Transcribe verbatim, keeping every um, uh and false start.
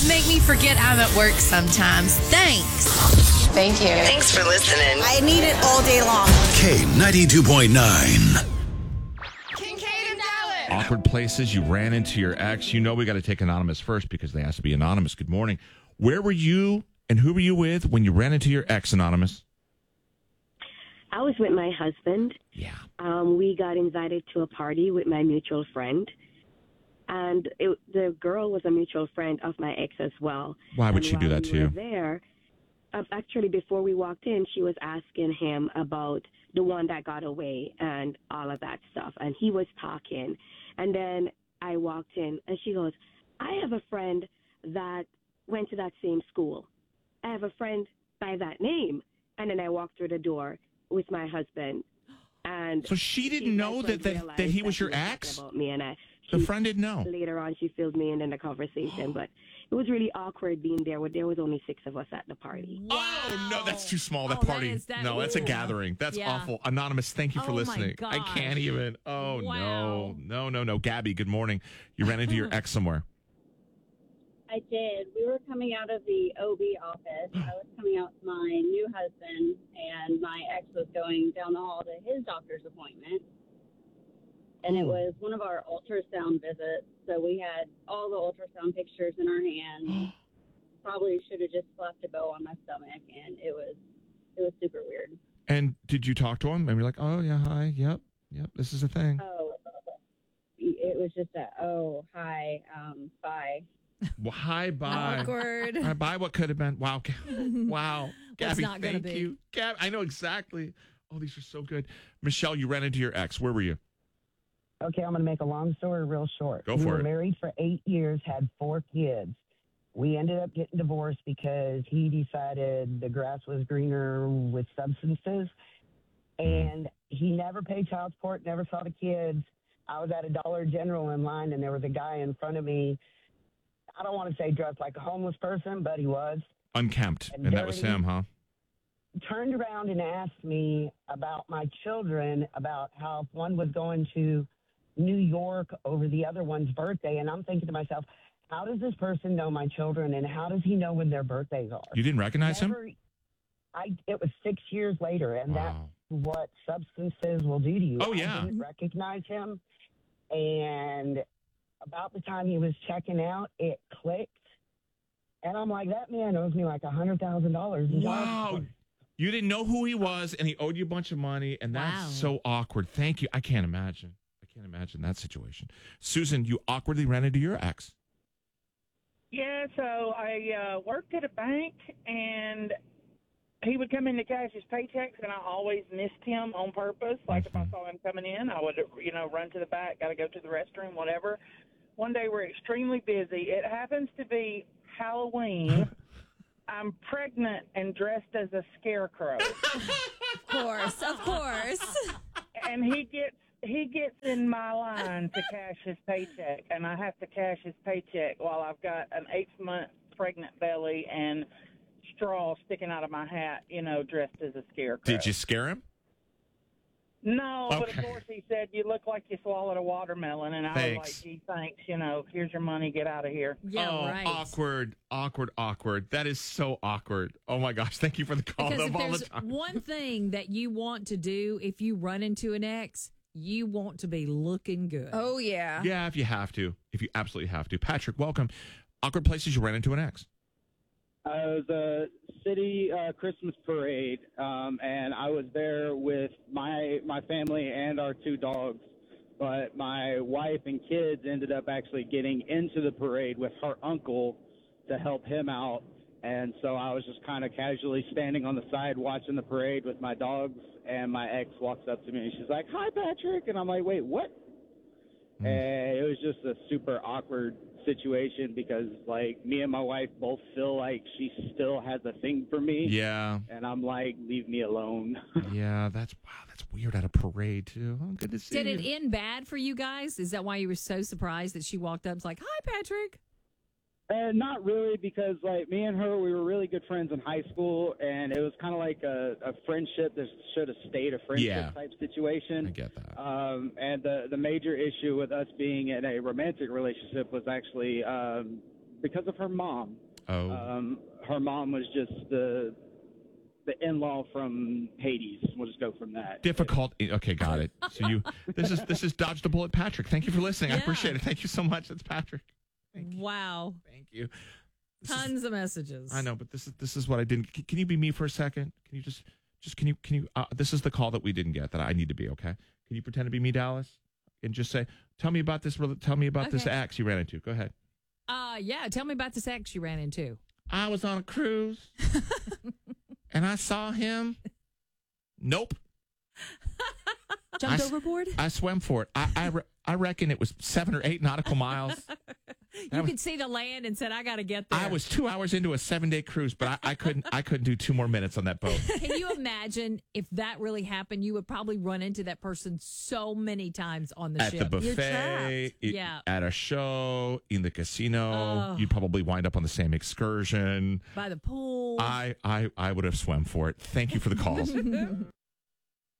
make me forget I'm at work sometimes. Thanks. Thank you. Thanks for listening. I need it all day long. K ninety-two point nine. Kincaid and Dallas. Awkward places you ran into your ex. You know we got to take anonymous first because they asked to be anonymous. Good morning. Where were you and who were you with when you ran into your ex, anonymous? I was with my husband. Yeah. Um, we got invited to a party with my mutual friend. And it, the girl was a mutual friend of my ex as well. Why would and she do that we to you? were there, uh, actually, before we walked in, she was asking him about the one that got away and all of that stuff. And he was talking. And then I walked in, and she goes, I have a friend that went to that same school. I have a friend by that name. And then I walked through the door with my husband. And So she didn't she- know my that, friend that, that he realized was your talking ex? About me, and I, The she- friend didn't know. Later on, she filled me in in the conversation, but it was really awkward being there. Where there was only six of us at the party. Oh, no, that's too small. That Oh, that party. is- that- no, that's a ooh. gathering. That's Yeah. awful. Anonymous, thank you for Oh, my listening. I gosh. can't even. Oh, Wow. no. No, no, no. Gabby, good morning. You ran into your ex somewhere. I did. We were coming out of the O B office. I was coming out with my new husband, and my ex was going down the hall to his doctor's appointment. And it was one of our ultrasound visits, so we had all the ultrasound pictures in our hands. Probably should have just slapped a bow on my stomach, and it was it was super weird. And did you talk to him? And you're like, oh, yeah, hi. Yep. Yep. This is a thing. Oh, it was just a, oh, hi, um, bye. Well, hi, bye. Awkward. Hi, bye. What could have been? Wow. Ga- Wow. What's Gabby, not gonna thank be. you. Gab, I know exactly. Oh, these are so good. Michelle, you ran into your ex. Where were you? Okay, I'm going to make a long story real short. Go we for were it. married for eight years, had four kids. We ended up getting divorced because he decided the grass was greener with substances. And he never paid child support, never saw the kids. I was at a Dollar General in line, and there was a guy in front of me. I don't want to say dressed like a homeless person, but he was. Unkempt. And And that was dirty. him, huh? Turned around and asked me about my children, about how if one was going to New York over the other one's birthday. And I'm thinking to myself, how does this person know my children, and how does he know when their birthdays are? You didn't recognize him? Never- I, it was six years later, and that's Wow. what substances will do to you. Oh, yeah. I didn't recognize him, and about the time he was checking out, it clicked. And I'm like, that man owes me like a hundred thousand dollars. Wow. You didn't know who he was, and he owed you a bunch of money, and that's Wow. so awkward. Thank you. I can't imagine. I can't imagine that situation. Susan, you awkwardly ran into your ex. Yeah, so I uh, worked at a bank, and he would come in to cash his paychecks, and I always missed him on purpose. Like if I saw him coming in, I would, you know, run to the back, got to go to the restroom, whatever. One day we're extremely busy. It happens to be Halloween. I'm pregnant and dressed as a scarecrow. Of course, of course. And he gets he gets in my line to cash his paycheck, and I have to cash his paycheck while I've got an eighth month pregnant belly and straw sticking out of my hat, you know, dressed as a scarecrow. Did you scare him? No, but Okay. of course he said, you look like you swallowed a watermelon, and I Thanks. was like, gee, thanks, you know, here's your money, get out of here. Yeah, oh, right. awkward, awkward, awkward. That is so awkward. Oh, my gosh. Thank you for the call Because of if all the there's time. one thing that you want to do if you run into an ex, you want to be looking good. Oh, yeah. Yeah, if you have to. If you absolutely have to. Patrick, welcome. Awkward places you ran into an ex. Uh, it was a city uh, Christmas parade, um, and I was there with my my family and our two dogs. But my wife and kids ended up actually getting into the parade with her uncle to help him out. And so I was just kind of casually standing on the side watching the parade with my dogs, and my ex walks up to me and she's like, "Hi, Patrick," and I'm like, "Wait, what?" Mm. And it was just a super awkward situation because, like, me and my wife both feel like she still has a thing for me. Yeah. And I'm like, leave me alone. Yeah, that's wow, that's weird at a parade too. Oh, good to see Did you. it end bad for you guys? Is that why you were so surprised that she walked up and was like, hi, Patrick? And not really, because, like, me and her, we were really good friends in high school, and it was kind of like a, a friendship that should have stayed a friendship Yeah. type situation. I get that. Um, and the, the major issue with us being in a romantic relationship was actually um, because of her mom. Oh. Um, her mom was just the the in-law from Hades. We'll just go from that. Difficult. Okay, got it. So you, this is this is Dodge the Bullet, Patrick. Thank you for listening. I Yeah. appreciate it. Thank you so much. That's Patrick. Thank you. Wow. Thank you. This Tons is, of messages. I know, but this is this is what I didn't. Can, can you be me for a second? Can you just just can you can you? Uh, this is the call that we didn't get that I need to be. Okay. Can you pretend to be me, Dallas, and just say, "Tell me about this. Tell me about this Okay. ex you ran into." Go ahead. Uh, yeah. Tell me about this ex you ran into. I was on a cruise, and I saw him. Nope. Jumped I s- overboard? I swam for it. I I, re- I reckon it was seven or eight nautical miles. You could see the land and said, I got to get there. I was two hours into a seven day cruise, but I, I couldn't. I couldn't do two more minutes on that boat. Can you imagine if that really happened? You would probably run into that person so many times on the At ship. the You're buffet, trapped. i- Yeah. at a show, in the casino, Oh. you'd probably wind up on the same excursion. By the pool. I, I, I would have swam for it. Thank you for the calls.